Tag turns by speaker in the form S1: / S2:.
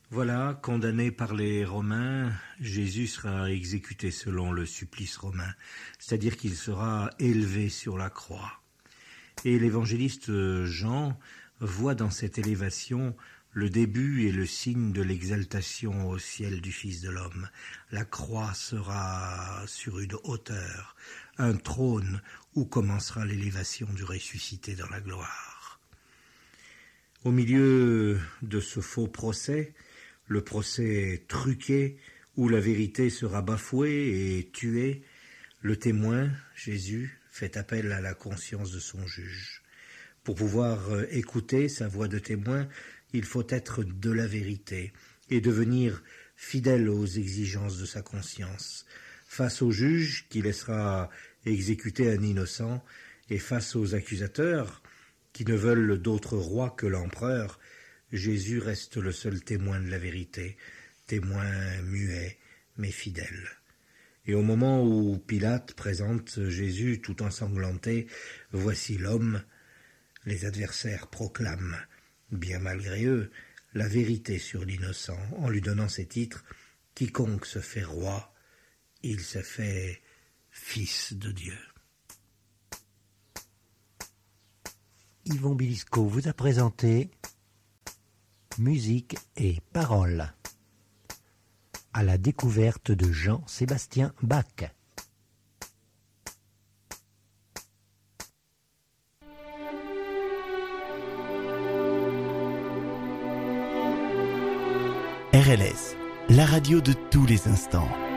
S1: Voilà, condamné par les Romains, Jésus sera exécuté selon le supplice romain, c'est-à-dire qu'il sera élevé sur la croix. Et l'évangéliste Jean voit dans cette élévation le début et le signe de l'exaltation au ciel du Fils de l'homme. La croix sera sur une hauteur, un trône où commencera l'élévation du ressuscité dans la gloire. Au milieu de ce faux procès, le procès truqué où la vérité sera bafouée et tuée, le témoin, Jésus, fait appel à la conscience de son juge. Pour pouvoir écouter sa voix de témoin, il faut être de la vérité et devenir fidèle aux exigences de sa conscience. Face au juge qui laissera exécuter un innocent et face aux accusateurs qui ne veulent d'autre roi que l'empereur, Jésus reste le seul témoin de la vérité, témoin muet mais fidèle. Et au moment où Pilate présente Jésus tout ensanglanté, « Voici l'homme », les adversaires proclament, bien malgré eux, la vérité sur l'innocent en lui donnant ces titres « Quiconque se fait roi, il se fait fils de Dieu ».
S2: Yvon Bilisco vous a présenté Musique et paroles à la découverte de Jean-Sébastien Bach.
S3: RLS, la radio de tous les instants.